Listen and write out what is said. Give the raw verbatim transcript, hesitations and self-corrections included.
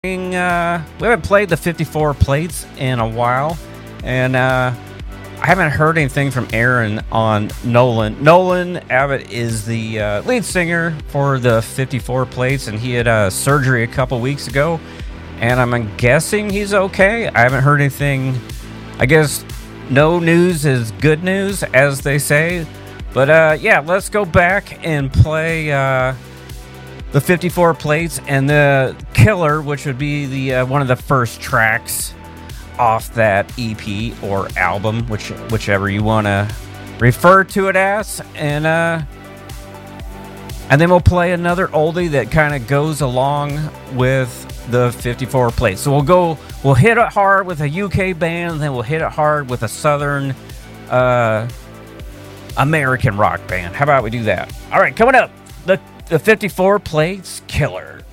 Uh, we haven't played the fifty-four plates in a while, and uh, I haven't heard anything from Aaron on Nolan. Nolan Abbott is the uh, lead singer for the fifty-four plates, and he had uh, surgery a couple weeks ago, and I'm guessing he's okay. I haven't heard anything. I guess no news is good news, as they say. But uh, yeah, let's go back and play uh, the fifty-four plates and the Killer, which would be the uh, one of the first tracks off that E P or album, which whichever you want to refer to it as, and uh, and then we'll play another oldie that kind of goes along with the fifty-four plates. So we'll go, we'll hit it hard with a U K band, and then we'll hit it hard with a Southern uh, American rock band. How about we do that? All right, coming up, the the fifty-four plates Killer.